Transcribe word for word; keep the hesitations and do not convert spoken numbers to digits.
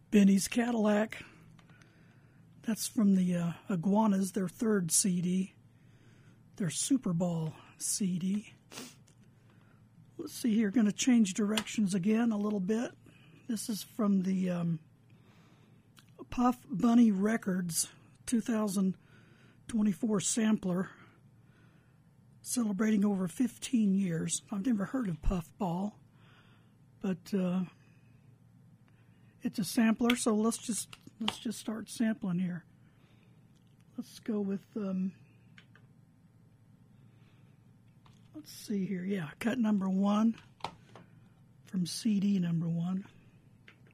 Benny's Cadillac. That's from the uh, Iguanas, their third C D, their Super Bowl C D. Let's see here, going to change directions again a little bit. This is from the um, Puff Bunny Records two thousand twenty-four sampler, celebrating over fifteen years. I've never heard of Puffball, but uh, it's a sampler, so let's just let's just start sampling here. Let's go with um, let's see here. Yeah, cut number one from C D number one.